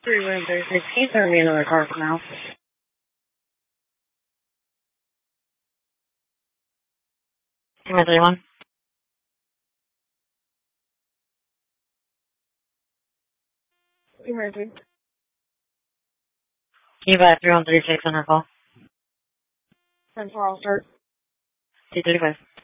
3 room 36. He's going to be another car from now. Come on, 31. Emergency. Can you buy 3136 on her call? 10-4, I'll start. 235.